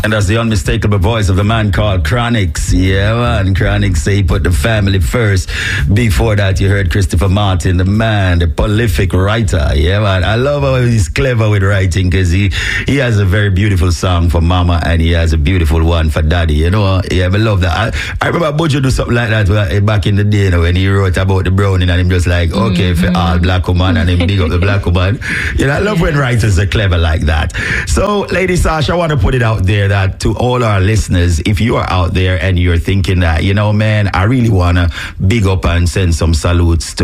And that's the unmistakable voice of the man called Chronixx. Yeah, man. Chronixx say he put the family first. Before that, you heard Christopher Martin, the man, the prolific writer. Yeah, man. I love how he's clever with writing because he has a very beautiful song for mama and he has a beautiful one for daddy. You know, yeah, I love that. I remember Buju do something like that back in the day, you know, when he wrote about the browning and him just like, okay, for all black woman and him big up the black woman. You know, I love when writers are clever like that. So, Lady Sasha, I want to put it out there that to all our listeners, if you are out there and you're thinking that, you know, man, I really want to big up and send some salutes to